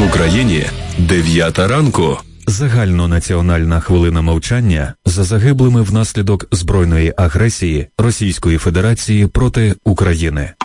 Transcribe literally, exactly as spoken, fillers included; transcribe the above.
В Україні дев'ята ранку. Загальнонаціональна хвилина мовчання за загиблими внаслідок збройної агресії Російської Федерації проти України.